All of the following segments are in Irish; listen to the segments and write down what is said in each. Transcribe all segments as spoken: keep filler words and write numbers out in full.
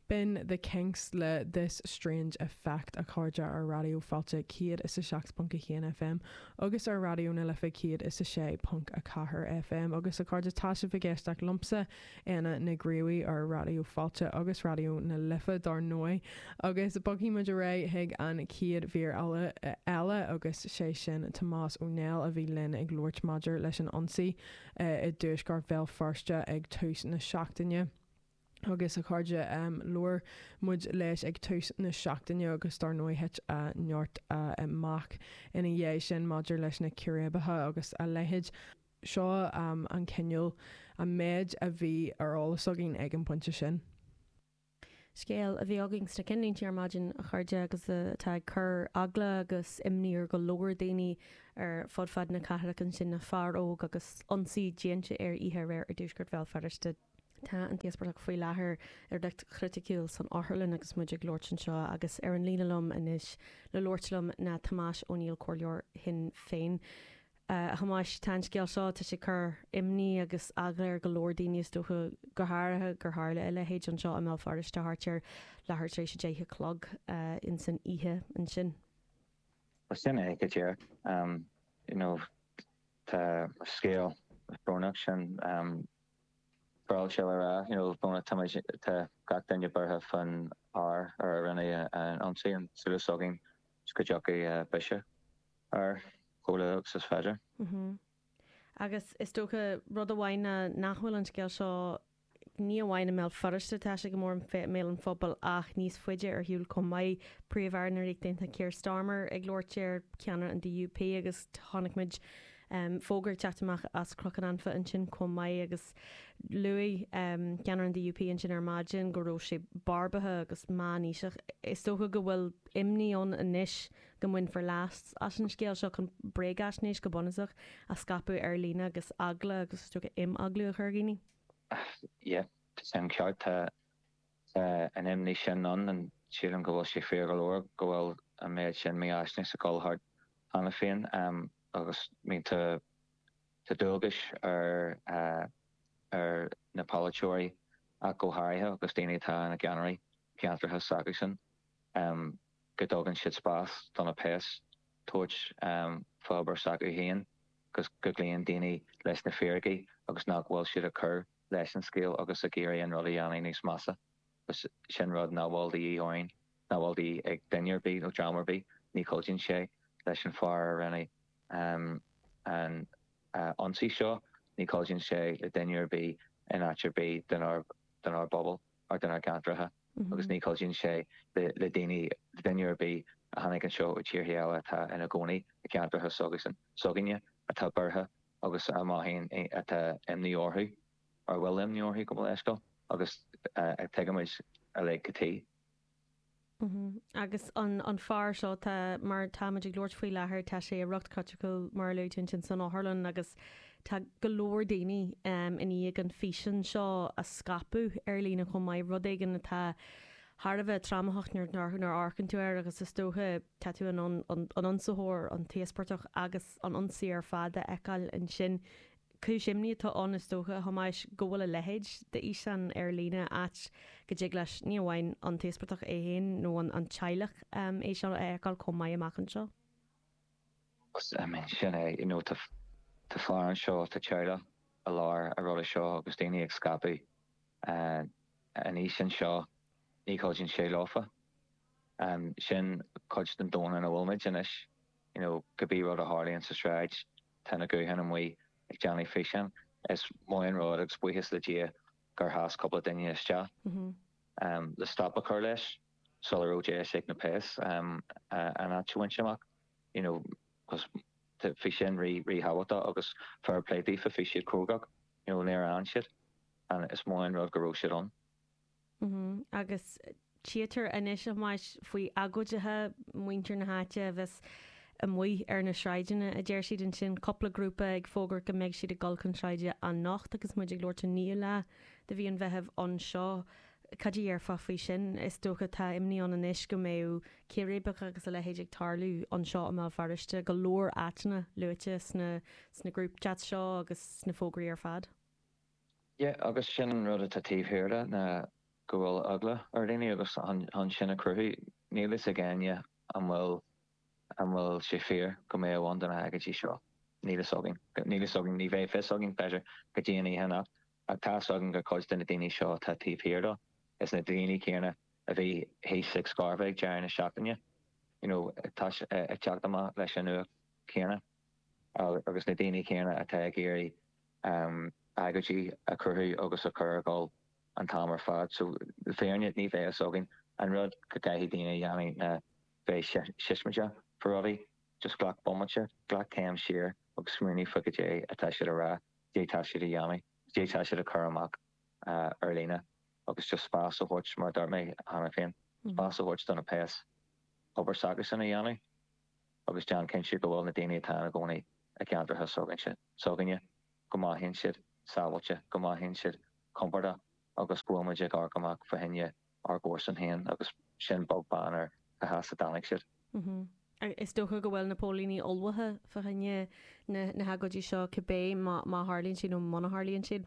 Bin the Kinks le This Strange Effect a cardja ar radio falte ciad is a seach punk a chéan F M agus ar radio na lefa ciad is a sé punk a cahar F M agus a cardja tasha vigéisteach lumpsa ena na gréwi ar radio falte agus radio na lefa dar noi agus buggy majaré hig an ciad vir alla ella agus sé sin Tomás O'Neill a bhí lin ag Lord Major leis an ansi uh, i dúsgar vel firstja ag tús na seachtainne agus a cardja um, loor mud leis ag tús na seachtainne agus dar nói het a neart a uh, mac ina dhé sin Major leis na curiabatha agus a leid seo um, an cinneal a méid a bhí ar álasagin ag an pointe sin. Scéal a bhí agins na cinningt ar maidin a chuirde agus tá chur agla agus imníor go leir daoine ar fodfad na cathrachan sin na fear óg agus ansaí déanta ar ihe réir ar dúsgurt bhil feriste. Tá an tíospartach faoi láthair ar decht criticúil san áthirlinn agus muidig Lord seo agus ar an línalum inis le Lordlumm na Tomás O'Neill Corleor hin féin. Uh, Hamáis tan scéal seo tá sé chur imní agus aglair go leir daoine dúcha gur háirithe gur hála eile héid an seo a mé fariste háirtear lethir éis sé déthe clog uh, in san ihe an sin. Sin é go tíir um, you know, tá scéal brónach sin um, Brawl Chiller, you know, bona tamaj ta gaktan barha fan ar ar rinne an ansi an sulusogin skajaki bisha ar gola sus fadder. Mhm. Agus is tócha rud amhaine nachhfuil an scéal seo ní amhaine mé fariste tá sé go mór an fé mé an fphobal ach níos fuide ar hiúil com mai príomhharnar ag dénta Keir Starmer ag Lordtéir ceanna an D U P agus tháinig Um, fógur teachtamach as crochan anfa an sin com mai agus Louis um, ceanar an D U P an sin ar maidin go raibh sé barbathe agus má níiseach is tócha go bhfuil imníón a níis go mhain for last as an scéal seo chun brégas níos go bonasach a scapu ar lína agus agla agus tócha im agla a chuirgéine. Yeah, sem ceart tá an imní sin an an sílan go bhfuil sé fé go leir go bhfuil a méid sin mé eisne sa gáilthart anna féin um, agus mín te te dulgus ar uh, ar na Palatóí a go háirithe agus daoine tá na Gannery ceantartha Sagason um, go dógan siad spás don a pés toirt um, fábar sagu héin agus go gléon daoine leis na féirgaí agus nach bhfuil siad a chur leis an scéal agus a géirí an rudí anna níos massa agus sin rud nábháildaí í áin nábháildaí ag dainearbí nó dramarbí ní chóidín sé leis an fear rinne Um, and uh, on sea show ni callin sé le denir be en atcher be den our den our bubble or den our gantraha agus ni callin sé le le deni denir be a hannig an show cheer he at en a goni a gantraha sogusen soginja a ta burha agus a ma hen at em ni orhu or well em ni orhu go esko agus a tegamid a le kati. Mm-hmm. Agus an, an far seo tá mar táimeigh Lord faoi láthair tá sé a ruchtcaitiúil mar leútin sin san áthirlann agus tá go leor daoine um, in íag an fisin seo a scapu ar lína chun mai rud éigen na tá Har bheith tramachnar nar arcan tú ar agus is tóthe tatú an ansathóir an téaspartach agus an ansaí ar fada eáil an sin Cú simní tá anastócha hamáis gohfuil a lehéid de ísan ar lína at go dé leis ní bhhain an téaspartach é héin nó an teilech um, é seán eáil com mai amachchan seo. Sin é tá fáin seo tá teile a lár a rud seo agus daoine ag scapaí an ísan seo níáil sin sé láfa. Sin chuid den dóna a bhfuilmeid inis go bí rud a hálíonn sa sráid tena gohan am mí ag Johnny Fishan is moin rod ag spuchas le dia gur has couple dinge is ja. Um le stop a chur leis solar O J sig na pes um uh, an atwin shamak you know cuz te fishin re re hawata agus fair play di for fish krogak you know near an shit and is moin rod go shit on. Mhm agus theater initial mais foi agojethe muinter na hatje vis a mui ar na sráidena a dtéir siad an sin coppla grúpa ag fógur go méid siad a galcan sráide an nacht agus muid ag lorta níl le de bhí an bheitheh an seo cadí ar fafaí sin is dócha tá imní an inis go méú cérébecha agus a lehéid ag tarlú an seo am fariste go lór áitena luite sna sna grúp chat seo agus sna fógraí ar fad. Yeah, agus sin rud a tatíomhhéirde na go bhfuil agla ar daine agus an sin a cruthú níl is a gceanne an bhfuil an bhfuil sé fear go mé bhhain den agadtí seo. Níl is agin. Níl is agin ní bheith fis agin pleasure go déanaí hena ag tá agin go cois den na daine seo tá tíobhhéardá. Is na daine céarna a bhí héise scarbheith dear na seachtainne. You know, tá ag teach amach leis an nua céarna agus na daine céarna atá ag géirí um, agadtí a cruthú agus a chur gáil an tamar fad. So féarne ní bheith is agin an rud go gaithí daine dheanaí na bheith sismaide for rudaí just glach bommate, glach cam shear agus smúrní fugadé atá siad a rá, détá siad a dheanaí, détá siad a chur amach uh, ar lína agus just spás a hort mar dar mé hana féin. Spás a hort donna pés. Ober sagus in a dheanaí agus John cin siad go bhfuil na daine atá a gcónaí a ceantartha sogan siad. Soganne go maithíonn siad sábhailte, go maithíonn siad comporta agus buamaide gar amach fa hinne ar gcóir an hain agus sin bog banner a has a danig siad. Is dócha go bhfuil napólíní olmhathe fa hinne na, na hagadtí seo cabbé má má Harlíonn siad nó mna Harlíonn siad?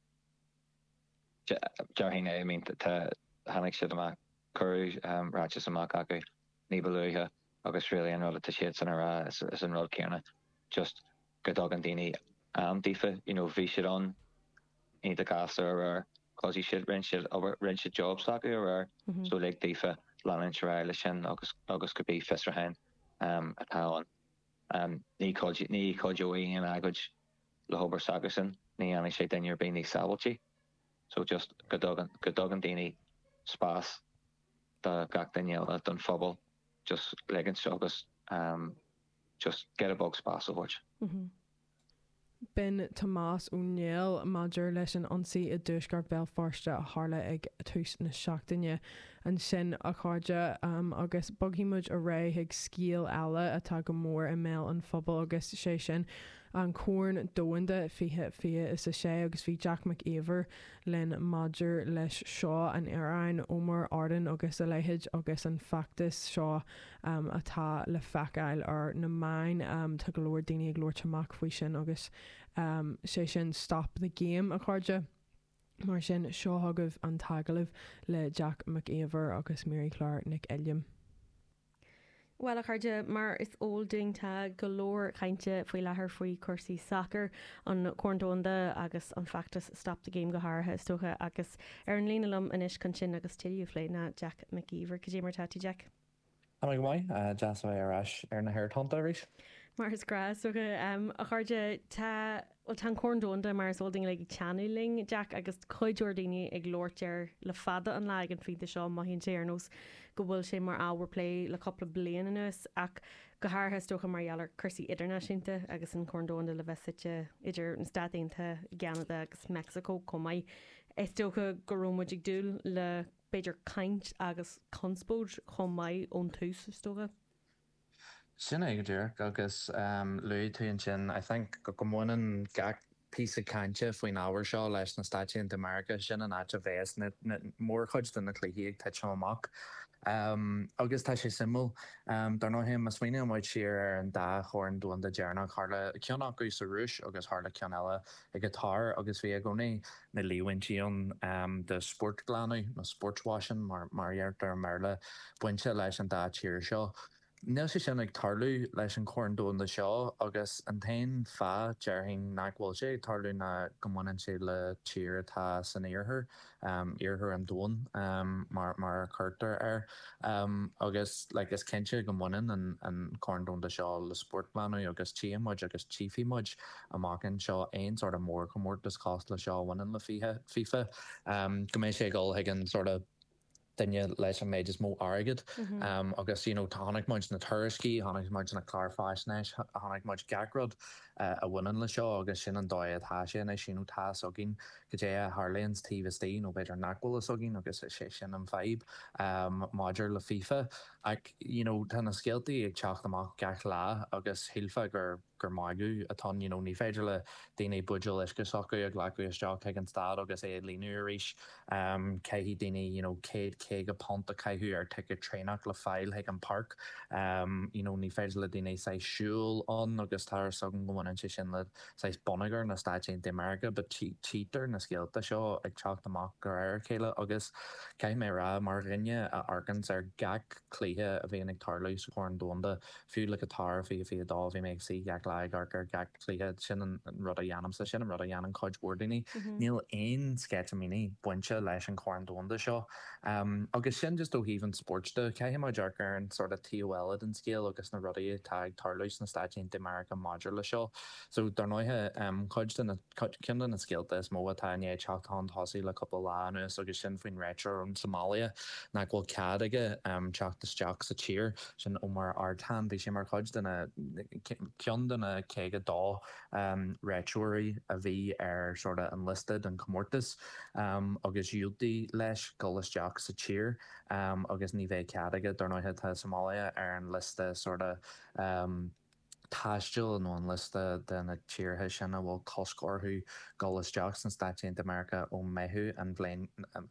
Dear hinne I mean tá hanig siad amach curú um, ráitis amach acu ní beluithe agus really an rud tá siad san ará is, is an rud céarna just go dog an daoine am dífa, you know, bhí siad an ní a gasar ar cosí siad rin siad rin siad jobs acu ar so le dífa leanann rá lei sin agus agus go bí fistra hain um, atá an. Um, ní cóideoí an agad le hobar sagasan ní anna sé daine ar bé ní sábhailtí. So just go dog an daoine spás de gach daine don phobal just legan agus um, just get a bog spás a bhairt. Bin Tomás O'Neill maidir leis an ansaí i dúsgar Belfáiste a tharla ag tús na seachtaine an sin a chuide um, agus boghímuid a ré ag scíal eile atá go mór i mé an phobal agus sé sin an cúrn dóanda fihe fia is a sé agus bhí Jack McEver len maidir leis seo an aráin Omar Arden agus a leithead agus an factus seo um, atá le feicáil ar na main um, tá go leor daoine ag glóirteach faoi sin agus um, sé sin stop the game a chuide. Mar sin seo thugah an tagalah le Jack McEver agus Mary Clark Nick Elliam. Well a chuide mar is ólding tá go leor chainte faoi lethir faoi cuasaí soccer an corndónda agus an factus stop the game go háirithe is tócha agus ar an líanalum inis chun sin agus tíú flé na Jack McEver go dé mar tatí Jack. Am go mai jazz arás ar na hair tanta rís. Mar is gra so um, a chuide tá well, tá corndónda mar is ólding le like, channeling Jack agus chuidúir daoine ag glóirtear le fada an leig an fide seo maihíonn sé ar nós go bhfuil sé mar áhar le coppla blian inus ach go háirthe tócha marhealar chusaí idirnáisiúnta agus an corndónda le bheitite idir an stadaonnta Canada agus Mexico comai. Is tócha go rómuid ag dúil le beidir caint agus conspóid comai ón tús is tócha. Sin ag dúir agus um, luú tú an sin, I think go go mónan gach pí a cainte faoin áhar seo leis na Stáisiún d'América sin an áte bhéas mór chuid den na cluichí ag teid seo amach. Um, agus tá sé simú um, dar nó him mas swinine muid siar ar an dá chóirn dúnda dearnach hála ceannach go sa rúis agus hála cean eile ag gotár agus bhí a gcónaí na líhaintíon um, de sportglánaí na sportswashing mar marheart ar merle buinte leis an dá tíir seo. Níl sé sin ag tarlú leis an corndónda seo agus an tain fá dearthing nachhfuil sé tarlú na gomhanan sé le tír atá san éarthir um, éarthir an dún um, mar, mar chuirtar ar um, agus like, is cinse gomhanan an, an corndónda seo le sportmanu agus tíamid agus tífimuid amachchan seo aon sort of mór go mór discás le seo bhanan le FIFA um, go mé sé gáil ag an sort of dunne leis an méid is mó agad mm-hmm. um, agus you know, tháinig muid na tuairiscí, tháinig muid na clarfáisnéis, tháinig muid gagrod uh, a bhainean le seo agus sin an dóid tá sin é sinú tá sogin go dé a Harlaon's tíhtíí nó beidir nachhfuil a sogin agus sé sin an feib um, maidir le FIFA ag you know, tá na scialtaí ag teach amach gach lá agus hilfa gur gur maiú atá you know, ní féidir le daoine budil leis go socu a ghlacu isteach ag an stad agus é líú éis um, caihí daoine you know, céad cé go ponta caiithú ar tu trénach le fáil ag an park um, you know, ní féidir le daoine sa siúil an agus tar sagan gohhain si sin le sa bonagar na Stáit America, but cheater na scéalta seo ag teach amach gur air céile agus cai mé ra mar rinne a argans ar gach clíthe a bhíon ag tarlaú sa chuir an dónda fiú le tar fi fi dá bhí méid si gach le gar gur gach clíthe sin an rud a dhéanam sa sin an rud a dhéanam coid búdaine níl aon sketamíní buinte leis an chuir an dónda seo um, agus sin just ó híhann sportste cai má dearcar an sort of T O L an scéal agus na rudaí tag tarlaús na Stáit America Module le seo so dar nóithe um, coid den cin na scéalta is mó atá é teachán thosaí le couple lánas agus sin faoin réitrear an Somália na ghfuil cad aige um, teachtasteach sa tír sin ó mar artán bhí sé mar chuid denna cean denna céige dá um, réitúirí a bhí ar sorta enlisted an commórtas um, agus dúiltaí leis golasteach sa tír um, agus ní bheith cad aige dar nóithe tá Somália ar an liste sorta um, Táisteil nó an liste den na tíirthe sinna bhfuil coscórthú golasteach san Stáit America ó méthú an bhléin